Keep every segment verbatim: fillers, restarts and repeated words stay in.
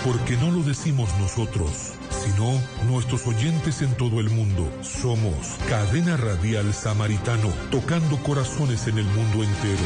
Porque no lo decimos nosotros, sino nuestros oyentes en todo el mundo. Somos Cadena Radial Samaritano, tocando corazones en el mundo entero.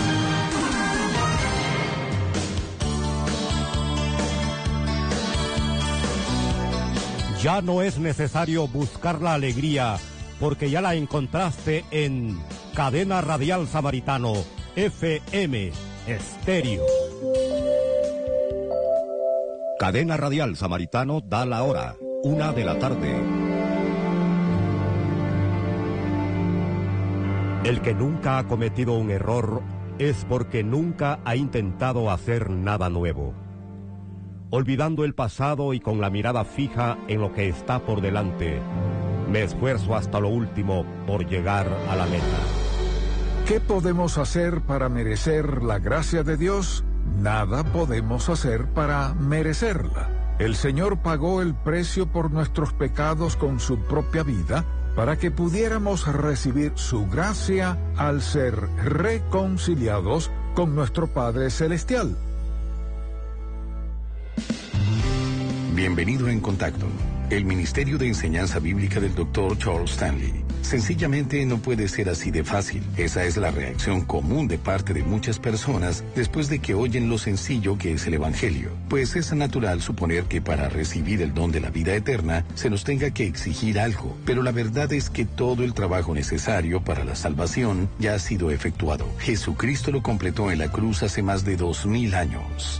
Ya no es necesario buscar la alegría, porque ya la encontraste en Cadena Radial Samaritano, F M, Estéreo. Cadena Radial Samaritano da la hora, una de la tarde. El que nunca ha cometido un error es porque nunca ha intentado hacer nada nuevo. Olvidando el pasado y con la mirada fija en lo que está por delante, me esfuerzo hasta lo último por llegar a la meta. ¿Qué podemos hacer para merecer la gracia de Dios? Nada podemos hacer para merecerla. El Señor pagó el precio por nuestros pecados con su propia vida para que pudiéramos recibir su gracia al ser reconciliados con nuestro Padre Celestial. Bienvenido a En Contacto, el Ministerio de Enseñanza Bíblica del doctor Charles Stanley. Sencillamente no puede ser así de fácil. Esa es la reacción común de parte de muchas personas después de que oyen lo sencillo que es el Evangelio. Pues es natural suponer que para recibir el don de la vida eterna se nos tenga que exigir algo. Pero la verdad es que todo el trabajo necesario para la salvación ya ha sido efectuado. Jesucristo lo completó en la cruz hace más de dos mil años.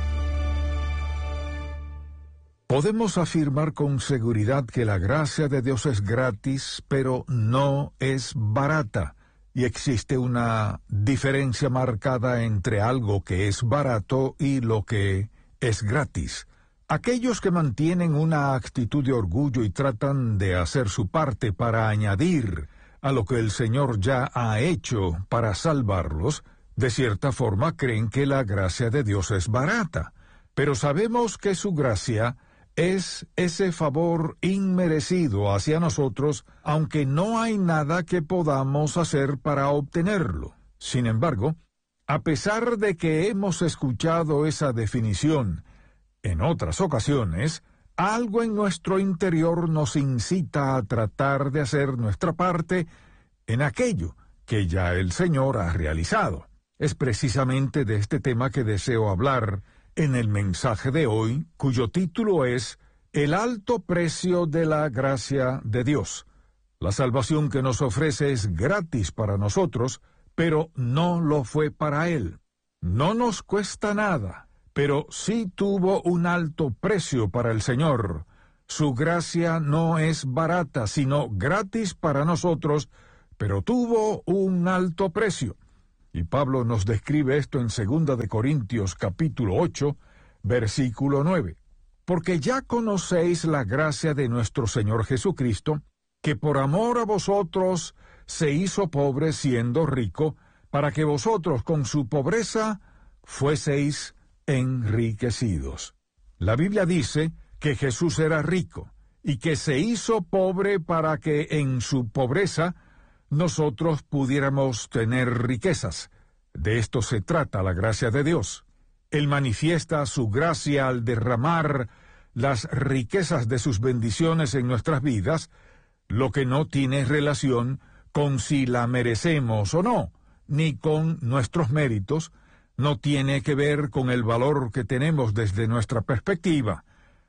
Podemos afirmar con seguridad que la gracia de Dios es gratis, pero no es barata, y existe una diferencia marcada entre algo que es barato y lo que es gratis. Aquellos que mantienen una actitud de orgullo y tratan de hacer su parte para añadir a lo que el Señor ya ha hecho para salvarlos, de cierta forma creen que la gracia de Dios es barata, pero sabemos que su gracia es ese favor inmerecido hacia nosotros, aunque no hay nada que podamos hacer para obtenerlo. Sin embargo, a pesar de que hemos escuchado esa definición en otras ocasiones, algo en nuestro interior nos incita a tratar de hacer nuestra parte en aquello que ya el Señor ha realizado. Es precisamente de este tema que deseo hablar en el mensaje de hoy, cuyo título es El alto precio de la gracia de Dios. La salvación que nos ofrece es gratis para nosotros, pero no lo fue para Él. No nos cuesta nada, pero sí tuvo un alto precio para el Señor. Su gracia no es barata, sino gratis para nosotros, pero tuvo un alto precio. Y Pablo nos describe esto en segunda de Corintios capítulo ocho, versículo nueve. Porque ya conocéis la gracia de nuestro Señor Jesucristo, que por amor a vosotros se hizo pobre siendo rico, para que vosotros con su pobreza fueseis enriquecidos. La Biblia dice que Jesús era rico, y que se hizo pobre para que en su pobreza nosotros pudiéramos tener riquezas. De esto se trata la gracia de Dios. Él manifiesta su gracia al derramar las riquezas de sus bendiciones en nuestras vidas, lo que no tiene relación con si la merecemos o no, ni con nuestros méritos, no tiene que ver con el valor que tenemos desde nuestra perspectiva.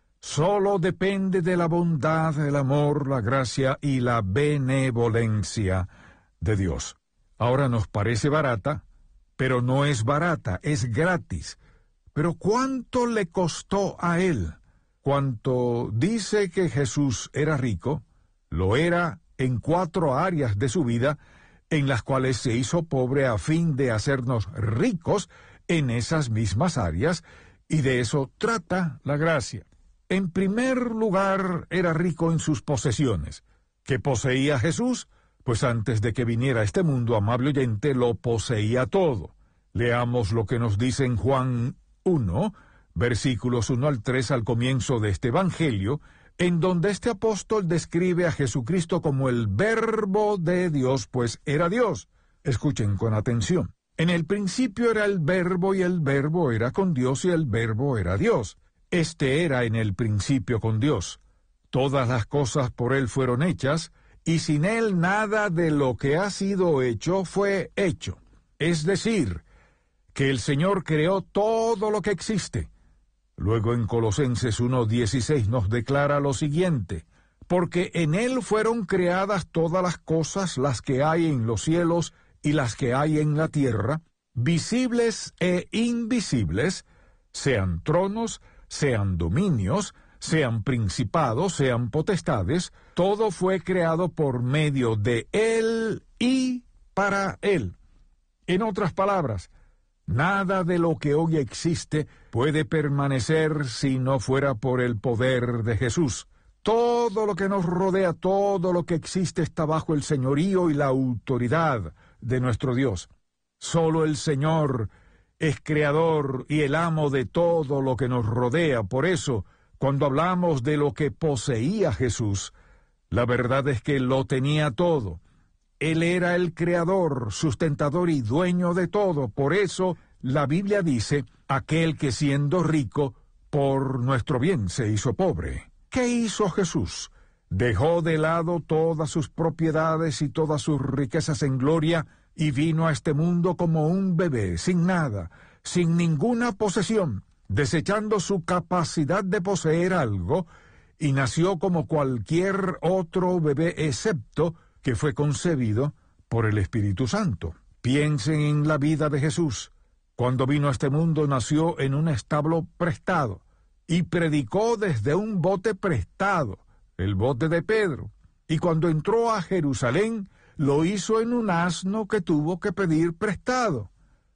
Solo depende de la bondad, el amor, la gracia y la benevolencia de Dios. Ahora nos parece barata, pero no es barata, es gratis. Pero ¿cuánto le costó a Él? Cuanto dice que Jesús era rico, lo era en cuatro áreas de su vida, en las cuales se hizo pobre a fin de hacernos ricos en esas mismas áreas, y de eso trata la gracia. En primer lugar, era rico en sus posesiones. ¿Qué poseía Jesús? Pues antes de que viniera a este mundo, amable oyente, lo poseía todo. Leamos lo que nos dice en Juan uno, versículos uno al tres al comienzo de este Evangelio, en donde este apóstol describe a Jesucristo como el Verbo de Dios, pues era Dios. Escuchen con atención. En el principio era el Verbo, y el Verbo era con Dios, y el Verbo era Dios. Este era en el principio con Dios. Todas las cosas por Él fueron hechas, y sin Él nada de lo que ha sido hecho fue hecho. Es decir, que el Señor creó todo lo que existe. Luego en Colosenses uno dieciséis nos declara lo siguiente: porque en Él fueron creadas todas las cosas, las que hay en los cielos y las que hay en la tierra, visibles e invisibles, sean tronos, sean dominios, sean principados, sean potestades, todo fue creado por medio de Él y para Él. En otras palabras, nada de lo que hoy existe puede permanecer si no fuera por el poder de Jesús. Todo lo que nos rodea, todo lo que existe está bajo el señorío y la autoridad de nuestro Dios. Solo el Señor es creador y el amo de todo lo que nos rodea. Por eso, cuando hablamos de lo que poseía Jesús, la verdad es que lo tenía todo. Él era el creador, sustentador y dueño de todo. Por eso, la Biblia dice, aquel que siendo rico, por nuestro bien se hizo pobre. ¿Qué hizo Jesús? Dejó de lado todas sus propiedades y todas sus riquezas en gloria y vino a este mundo como un bebé, sin nada, sin ninguna posesión, desechando su capacidad de poseer algo, y nació como cualquier otro bebé, excepto que fue concebido por el Espíritu Santo. Piensen en la vida de Jesús. Cuando vino a este mundo nació en un establo prestado, y predicó desde un bote prestado, el bote de Pedro. Y cuando entró a Jerusalén, lo hizo en un asno que tuvo que pedir prestado.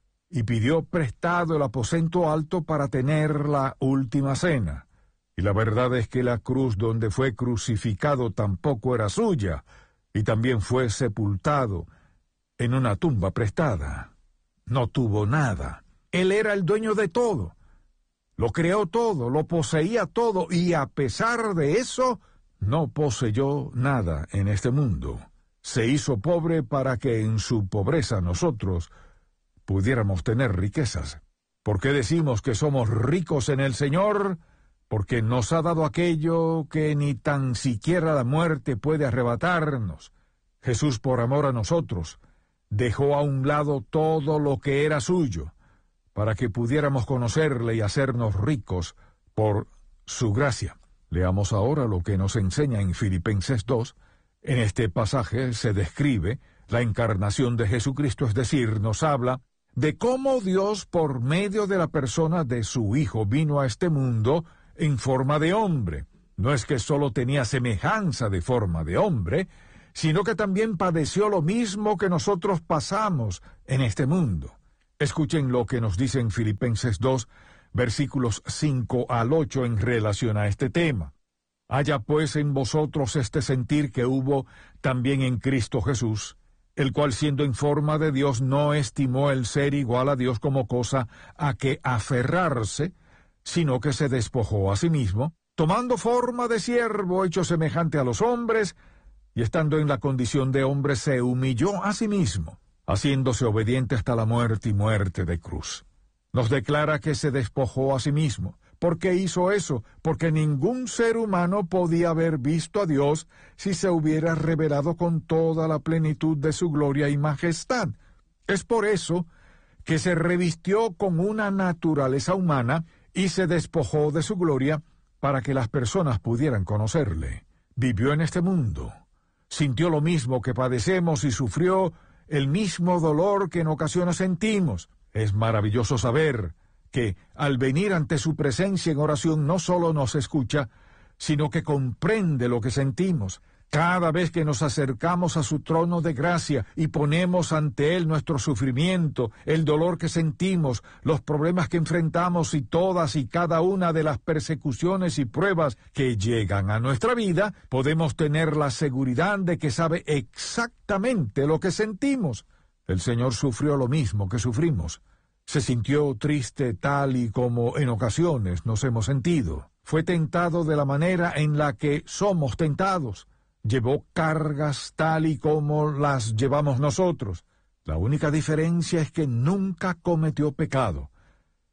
Y pidió prestado el aposento alto para tener la última cena. Y la verdad es que la cruz donde fue crucificado tampoco era suya, y también fue sepultado en una tumba prestada. No tuvo nada. Él era el dueño de todo. Lo creó todo, lo poseía todo, y a pesar de eso, no poseyó nada en este mundo. Se hizo pobre para que en su pobreza nosotros pudiéramos tener riquezas. ¿Por qué decimos que somos ricos en el Señor? Porque nos ha dado aquello que ni tan siquiera la muerte puede arrebatarnos. Jesús, por amor a nosotros, dejó a un lado todo lo que era suyo, para que pudiéramos conocerle y hacernos ricos por su gracia. Leamos ahora lo que nos enseña en Filipenses dos. En este pasaje se describe la encarnación de Jesucristo, es decir, nos habla de cómo Dios, por medio de la persona de su Hijo, vino a este mundo en forma de hombre. No es que solo tenía semejanza de forma de hombre, sino que también padeció lo mismo que nosotros pasamos en este mundo. Escuchen lo que nos dice en Filipenses dos, versículos cinco al ocho en relación a este tema. Haya pues en vosotros este sentir que hubo también en Cristo Jesús, el cual siendo en forma de Dios no estimó el ser igual a Dios como cosa a que aferrarse, sino que se despojó a sí mismo, tomando forma de siervo hecho semejante a los hombres, y estando en la condición de hombre se humilló a sí mismo, haciéndose obediente hasta la muerte y muerte de cruz. Nos declara que se despojó a sí mismo. ¿Por qué hizo eso? Porque ningún ser humano podía haber visto a Dios si se hubiera revelado con toda la plenitud de su gloria y majestad. Es por eso que se revistió con una naturaleza humana y se despojó de su gloria para que las personas pudieran conocerle. Vivió en este mundo, sintió lo mismo que padecemos y sufrió el mismo dolor que en ocasiones sentimos. Es maravilloso saber que, al venir ante su presencia en oración, no solo nos escucha, sino que comprende lo que sentimos. Cada vez que nos acercamos a su trono de gracia y ponemos ante Él nuestro sufrimiento, el dolor que sentimos, los problemas que enfrentamos y todas y cada una de las persecuciones y pruebas que llegan a nuestra vida, podemos tener la seguridad de que sabe exactamente lo que sentimos. El Señor sufrió lo mismo que sufrimos. Se sintió triste tal y como en ocasiones nos hemos sentido. Fue tentado de la manera en la que somos tentados. Llevó cargas tal y como las llevamos nosotros. La única diferencia es que nunca cometió pecado.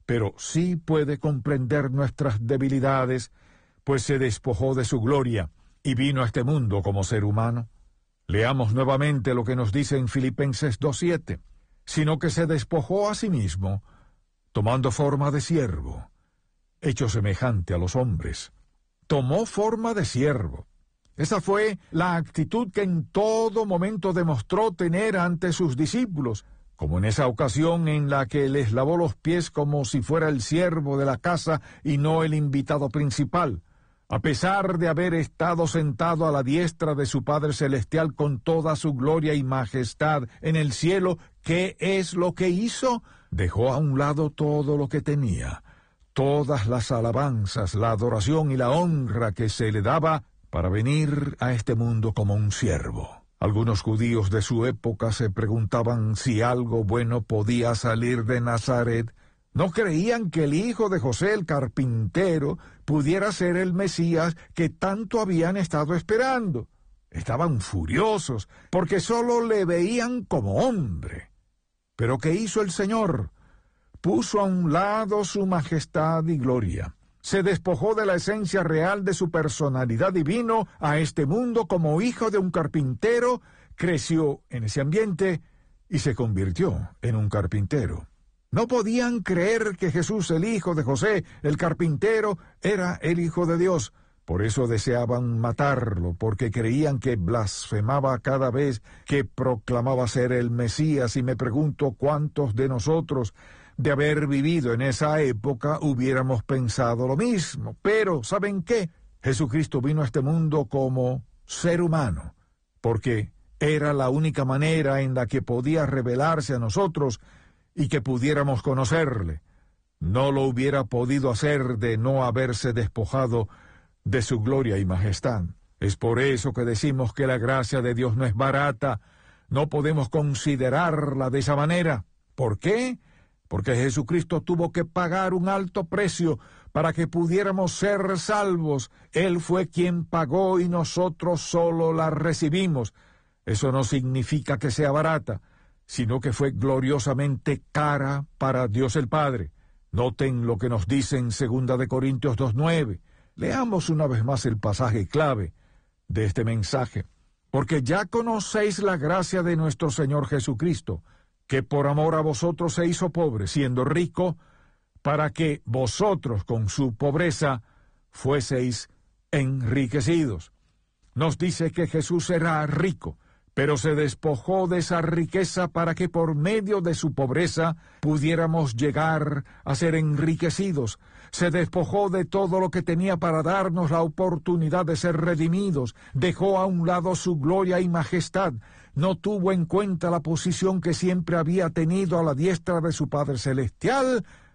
pero sí puede comprender nuestras debilidades, pues se despojó de su gloria y vino a este mundo como ser humano. Leamos nuevamente lo que nos dice en Filipenses dos siete, sino que se despojó a sí mismo, tomando forma de siervo, hecho semejante a los hombres. Tomó forma de siervo. Esa fue la actitud que en todo momento demostró tener ante sus discípulos, como en esa ocasión en la que les lavó los pies como si fuera el siervo de la casa y no el invitado principal. A pesar de haber estado sentado a la diestra de su Padre Celestial con toda su gloria y majestad en el cielo, ¿qué es lo que hizo? Dejó a un lado todo lo que tenía, todas las alabanzas, la adoración y la honra que se le daba para venir a este mundo como un siervo. Algunos judíos de su época se preguntaban si algo bueno podía salir de Nazaret. No creían que el hijo de José el carpintero pudiera ser el Mesías que tanto habían estado esperando. Estaban furiosos porque solo le veían como hombre. Pero ¿qué hizo el Señor? Puso a un lado su majestad y gloria. Se despojó de la esencia real de su personalidad y vino a este mundo como hijo de un carpintero, creció en ese ambiente y se convirtió en un carpintero. No podían creer que Jesús, el hijo de José, el carpintero, era el Hijo de Dios. Por eso deseaban matarlo, porque creían que blasfemaba cada vez que proclamaba ser el Mesías. Y me pregunto cuántos de nosotros, de haber vivido en esa época, hubiéramos pensado lo mismo. Pero, ¿saben qué? Jesucristo vino a este mundo como ser humano, porque era la única manera en la que podía revelarse a nosotros y que pudiéramos conocerle. No lo hubiera podido hacer de no haberse despojado de su gloria y majestad. Es por eso que decimos que la gracia de Dios no es barata. No podemos considerarla de esa manera. ¿Por qué? Porque Jesucristo tuvo que pagar un alto precio para que pudiéramos ser salvos. Él fue quien pagó y nosotros solo la recibimos. Eso no significa que sea barata, sino que fue gloriosamente cara para Dios el Padre. Noten lo que nos dice en segunda de Corintios dos nueve. Leamos una vez más el pasaje clave de este mensaje. Porque ya conocéis la gracia de nuestro Señor Jesucristo, que por amor a vosotros se hizo pobre, siendo rico, para que vosotros con su pobreza fueseis enriquecidos. Nos dice que Jesús era rico, pero se despojó de esa riqueza para que por medio de su pobreza pudiéramos llegar a ser enriquecidos. Se despojó de todo lo que tenía para darnos la oportunidad de ser redimidos. Dejó a un lado su gloria y majestad. No tuvo en cuenta la posición que siempre había tenido a la diestra de su Padre Celestial,